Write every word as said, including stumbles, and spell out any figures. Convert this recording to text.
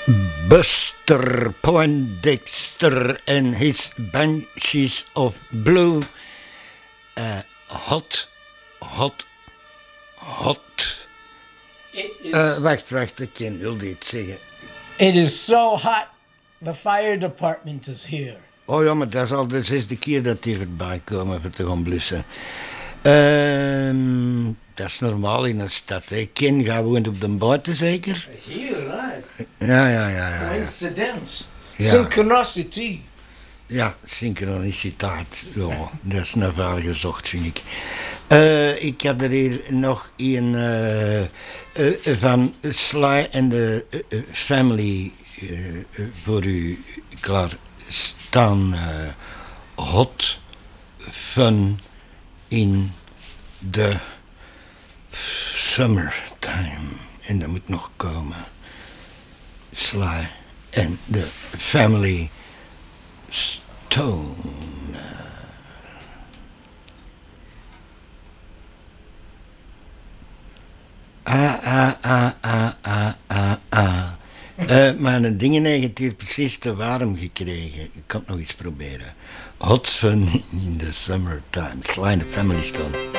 Buster Poindexter and his Banshees of Blue. Uh, hot, hot, hot. Uh, wacht, wacht, ik ken, wilde iets zeggen. It is so hot, the fire department is here. Oh ja, maar dat is al de zesde keer dat die erbij komen voor te gaan blussen. Uh, dat is normaal in een stad. Hè. Ken gaat woont op de buiten zeker? Hier, nice. Ja, ja, ja. ja, ja. Coincidence. Ja. Synchronicity. Ja, synchroniciteit. Ja, dat is naar ver gezocht, vind ik. Uh, ik heb er hier nog een uh, uh, van Sly and the uh, Family uh, uh, voor u klaar staan. Uh, hot fun in the summertime. En dat moet nog komen. Sly and the Family Stone. Ah, ah, ah, ah, ah, ah, ah. Uh, mijn dingen heeft hier precies te warm gekregen. Ik kan het nog eens proberen. Hot fun in the summertime. Sly and the Family Stone.